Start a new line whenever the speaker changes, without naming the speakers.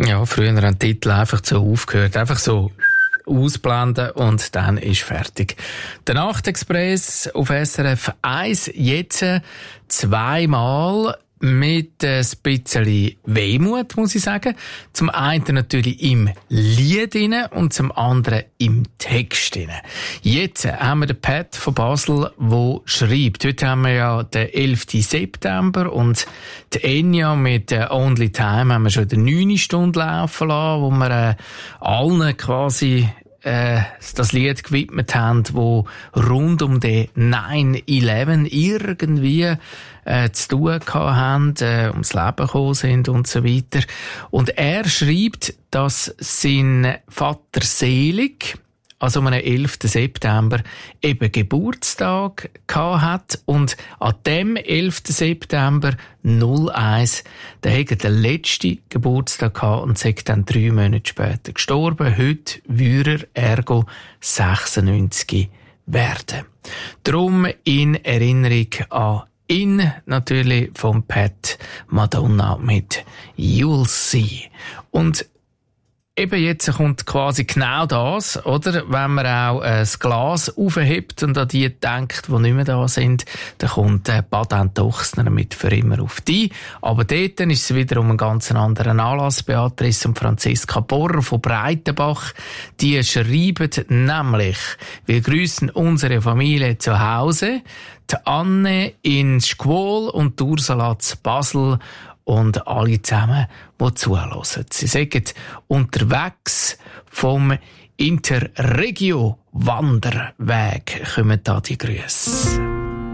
Ja, früher haben die Titel einfach so aufgehört, einfach so ausblenden und dann ist fertig. Der Nachtexpress auf SRF 1 jetzt zweimal mit ein bisschen Wehmut, muss ich sagen. Zum einen natürlich im Lied rein und zum anderen im Text rein. Jetzt haben wir den Pat von Basel, der schreibt. Heute haben wir ja den 11. September und die Enya mit Only Time haben wir schon in der 9. Stunde laufen lassen, wo wir allen quasi das Lied gewidmet haben, wo rund um den 9/11 irgendwie zu tun haben, ums Leben gekommen sind und so weiter. Und er schreibt, dass sein Vater selig, also am 11. September, eben Geburtstag gehabt hat. Und an dem 11. September 01, da hat er den letzten Geburtstag gehabt und sei dann 3 Monate später gestorben. Heute würde er ergo 96 werden. Darum in Erinnerung an ihn natürlich vom Pat Madonna mit You'll See. Und eben jetzt kommt quasi genau das, oder? Wenn man auch ein Glas aufhebt und an die denkt, die nicht mehr da sind, dann kommt Baden Dochsner mit «Für immer auf die». Aber dort ist es wieder um einen ganz anderen Anlass. Beatrice und Franziska Borrer von Breitenbach, die schreiben nämlich: «Wir grüßen unsere Familie zu Hause, die Anne in Schkwol und die Ursula zu Basel und alle zusammen, die zuhören. Sie sagen, unterwegs vom Interregio-Wanderweg kommen da die Grüße.»